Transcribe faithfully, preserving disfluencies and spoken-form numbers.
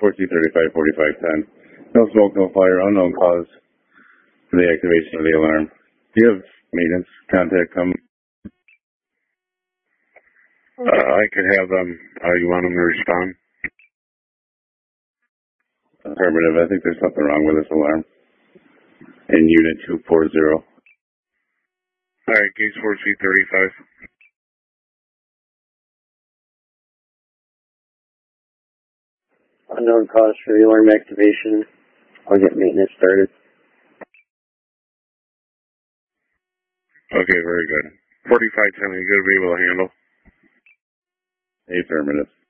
four C thirty-five forty-five ten. No smoke, no fire, unknown cause for the activation of the alarm. Do you have maintenance contact come? Uh, I could have them. Uh, you want them to respond? Affirmative. I think there's something wrong with this alarm. In unit two forty. All right, gauge four C thirty-five. Unknown cause for the alarm activation. I'll get maintenance started. Okay, very good. forty-five ten, are you going to be able to handle? Affirmative.